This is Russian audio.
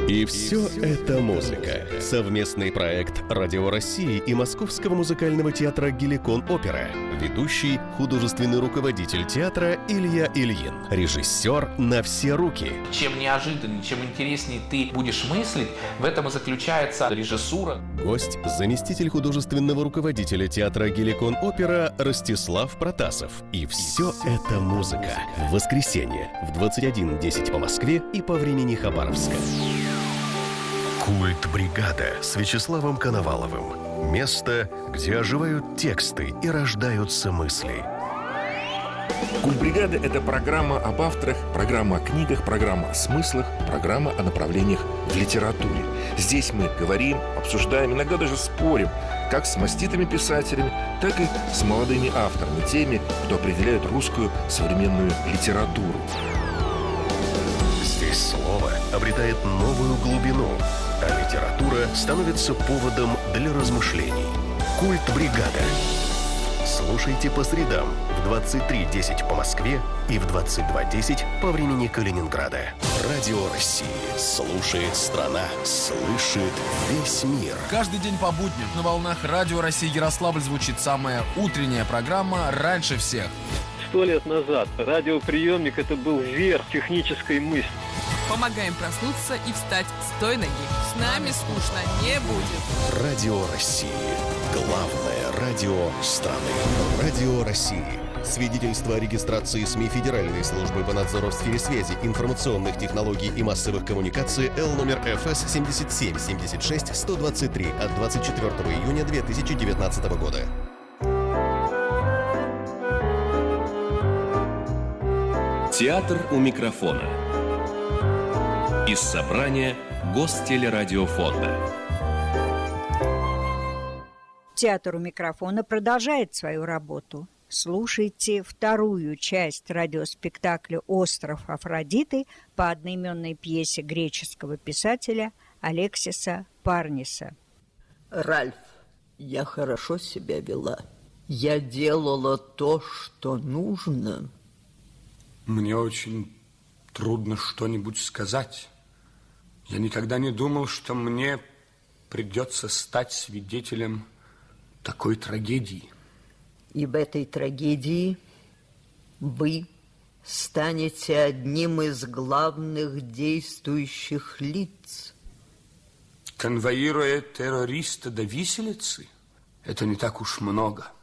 И все это музыка. Совместный проект Радио России и Московского музыкального театра «Геликон Опера». Ведущий, художественный руководитель театра Илья Ильин. Режиссер на все руки. Чем неожиданнее, чем интереснее ты будешь мыслить, в этом и заключается режиссура. Гость – заместитель художественного руководителя театра «Геликон Опера» Ростислав Протасов. И все это музыка. В воскресенье в 21:10 по Москве и по времени Хабаровска. Культ бригада с Вячеславом Коноваловым. Место, где оживают тексты и рождаются мысли. Культ бригады – это программа об авторах, программа о книгах, программа о смыслах, программа о направлениях в литературе. Здесь мы говорим, обсуждаем, иногда даже спорим, как с маститыми писателями, так и с молодыми авторами, теми, кто определяет русскую современную литературу. Здесь слово обретает новую глубину, а литература становится поводом для размышлений. Культ бригада. Слушайте по средам в 23:10 по Москве и в 22:10 по времени Калининграда. Радио России. Слушает страна. Слышит весь мир. Каждый день по будням на волнах Радио России Ярославль звучит самая утренняя программа «Раньше всех». 100 лет назад радиоприемник – это был верх технической мысли. Помогаем проснуться и встать с той ноги. С нами скучно не будет. Радио России. Главное радио страны. Радио России. Свидетельство о регистрации СМИ Федеральной службы по надзору в сфере связи, информационных технологий и массовых коммуникаций Л номер ФС 77 76 123 от 24 июня 2019 года. Театр у микрофона. Из собрания Гостелерадиофонда. Театр у микрофона продолжает свою работу. Слушайте вторую часть радиоспектакля «Остров Афродиты» по одноименной пьесе греческого писателя Алексиса Парниса. Ральф, я хорошо себя вела. Я делала то, что нужно. Мне очень трудно что-нибудь сказать. Я никогда не думал, что мне придется стать свидетелем такой трагедии. И в этой трагедии вы станете одним из главных действующих лиц. Конвоируя террориста до виселицы, это не так уж много.